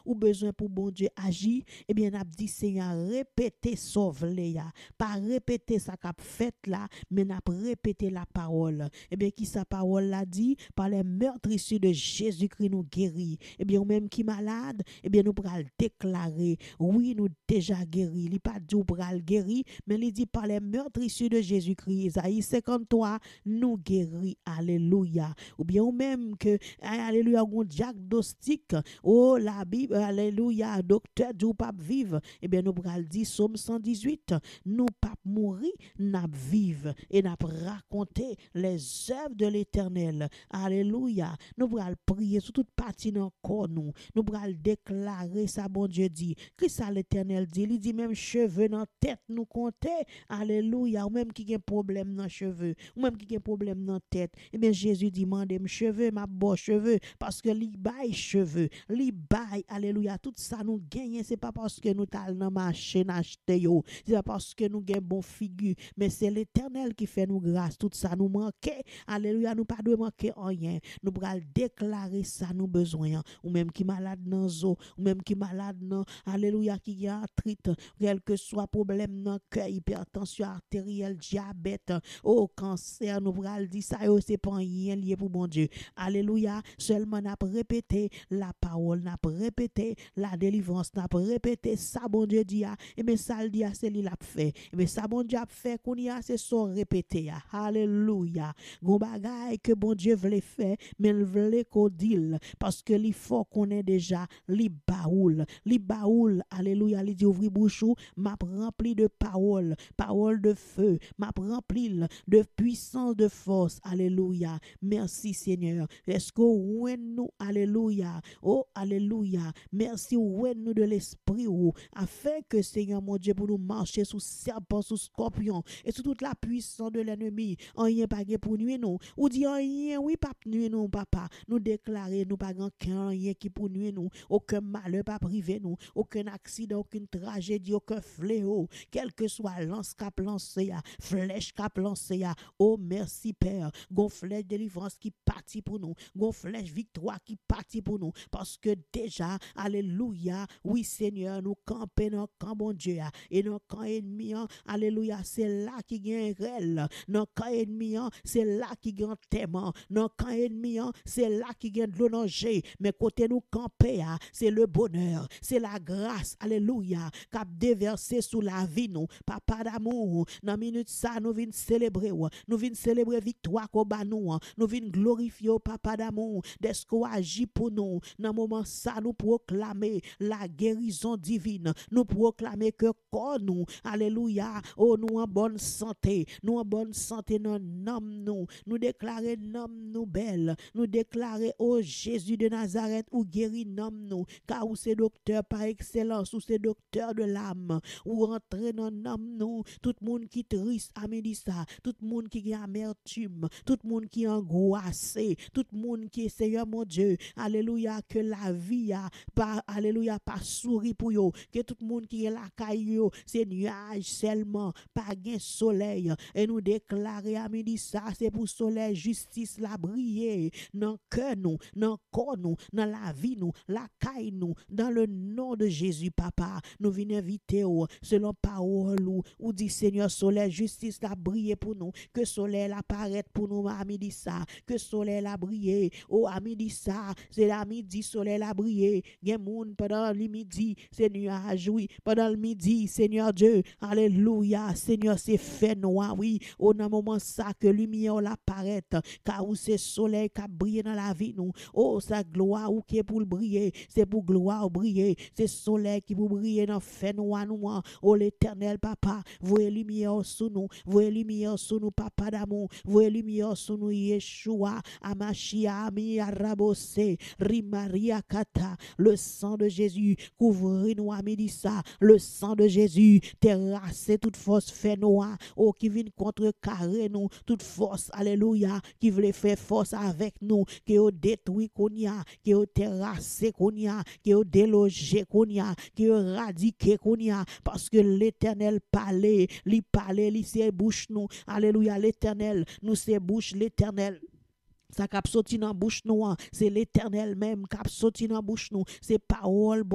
ou besoin pour bon Dieu agir, eh bien, n'a dit Seigneur, répétez sauve-les ya. Pas répéter ça qu'a fait là, mais n'a répété la parole. Eh bien, qui sa parole l'a dit, par les meurtrissures de Jésus-Christ nous guérit. Eh bien, ou même qui malade, eh bien, nous pourrons le déclarer. Oui, nous déjà guéris. Il pas dit ou pral guéri, mais il dit par les meurtrissures de Jésus-Christ. Isaïe 53, nous guérit. Alléluia. Ou bien, ou même que, alléluia, un diagnostic. Oh, la Bible, alléluia, docteur du pape vive. Eh bien, nous pourrons dire, Somme 118, nous pas mourir, n'a vivre et n'a raconter les œuvres de l'Éternel. Alléluia. Nous pourrons prier sur toute partie de corps nous. Nous pourrons déclarer ça, bon Dieu dit. Qu'est-ce que l'Éternel dit? Il dit même cheveux dans tête nous compter. Alléluia. Ou même qui a un problème dans cheveux, ou même qui a un problème dans tête. Eh bien Jésus dit mandez mes cheveux, ma beau cheveux parce que li bail cheveux, li bail alléluia. Tout ça nous gagne, c'est pas parce que nous t'allons dans marché acheter yo. C'est pas parce que nous gagne bon figure, mais c'est l'Éternel qui fait nous grâce. Tout ça nous manque. Alléluia, nous pas de manquer rien. Nous pourrons déclarer ça nous besoin. Ou même qui malade dans zo, ou même qui malade dans alléluia qui a arthrite, quel que soit problème dans cœur, hypertension artérielle, diabète, au cancer, nous pourrons dire ça c'est pas rien lié pour bon Dieu. Alléluia, seulement n'a répété la parole, n'a répété la délivrance, n'a répété ça bon Dieu dit et mais ça le dit c'est lui l'a fait. Et mais ça bon Dieu a fait qu'on y a c'est son répété. Alléluia. Gon bagay que bon Dieu voulait faire, mais il voulait qu'on dise parce que il faut qu'on ait déjà li baoul, alléluia, il dit ouvri bouchou, m'a rempli de parole de feu, m'a rempli de puissance, de force, alléluia. Merci Seigneur. Est-ce que ouais nous, alléluia, oh alléluia, merci ouais nous de l'esprit ou afin que Seigneur mon Dieu pour nous marcher sous serpent, sous scorpion et sous toute la puissance de l'ennemi, rien pas pour nuire nous, ou dit rien oui pas nuire nous papa, nous déclarer nous pas rien qui pour nuire nous, aucun malheur pas privé nous, aucun accident, aucune tragédie, aucun fléau, quel que soit lance cap lancé, flèche cap lancé, oh merci Père, gon flèche délivrance qui partit pour nous, gon flèche victoire qui partit pour nous, parce que déjà, alléluia, oui Seigneur, nous camper dans camp bon Dieu, et dans camp ennemi, alléluia, c'est là qui gagne réel, dans camp ennemi, c'est là qui gagne thème, dans camp ennemi, c'est là qui gagne de danger, mais côté nous camper, c'est le bonheur, c'est la grâce, alléluia, cap déversé sous la vie nous, papa d'amour, dans minute ça nous venons célébrer, victoire qu'on bat nous venons glorifier papa d'amour, d'est-ce qu'on agit pour nous, dans moment ça nous proclamer la guérison divine, nous proclamer que corps nous, alléluia, oh nous en bonne santé, dans nous déclarer nom nous belle, nous déclarer oh Jésus de Nazareth ou guéri nom nous, car ou c'est docteur par excellence, ou c'est docteur de l'âme, ou rentrer dans nom nous, tout le monde qui triste à midi ça, tout le monde qui a amertume, tout le monde qui est angoissé, tout le monde qui est Seigneur mon Dieu, alléluia, que la vie a pas, alléluia, pas souri pour yo, que tout le monde qui est la caillou, c'est nuage seulement, pas gain soleil, et nous déclarer à midi ça, c'est pour soleil justice la briller, dans cœur nous, dans corps nous, dans la vie nous, la caille nous, dans le nom de Jésus papa, nous venons inviter selon parole ou dit Seigneur soleil justice la briller pour nous, que soleil apparaît pour nous à midi ça, que soleil la briller, oh à midi ça, c'est la midi soleil la briller, gen moun pendant le midi, c'est nuage oui, pendant le midi Seigneur Dieu, alléluia, Seigneur c'est fait noir oui, au moment ça que lumière l'apparaît, car où c'est soleil qui brille dans la vie nous, oh sa gloire ou qui est pour briller, c'est pour gloire briller, c'est soleil qui pour briller dans fait noir nous, oh l'Éternel papa, voyez lumière sur nous, papa d'amour, voyez lumière sur nous Yeshua, Amashia, Ami Arabose, Rimaria Kata, le sang de Jésus, couvre-nous à midi ça, le sang de Jésus, terrasser toute force fait noir, oh qui vient contrecarrer nous, toute force, alléluia, qui veut faire force avec nous, qui au détruit qu'on y a, qui au terrassé qu'on y a, qui au délogé qu'on y a, qui au radiqué qu'on y a, parce que l'Éternel parlait, li c'est bouche nous, alléluia, l'Éternel, nous c'est bouche l'Éternel. Ça cap sorti dans bouche nous, c'est l'Éternel même cap sorti dans bouche nous, c'est parole